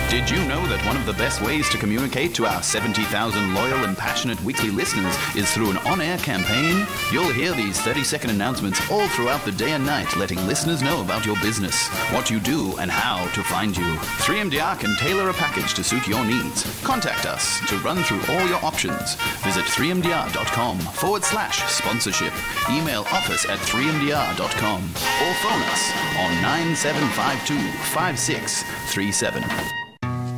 Did you know that one of the best ways to communicate to our 70,000 loyal and passionate weekly listeners is through an on-air campaign? You'll hear these 30-second announcements all throughout the day and night, letting listeners know about your business, what you do, and how to find you. 3MDR can tailor a package to suit your needs. Contact us to run through all your options. Visit 3mdr.com/sponsorship. Email office@3mdr.com or phone us on 9752 5637.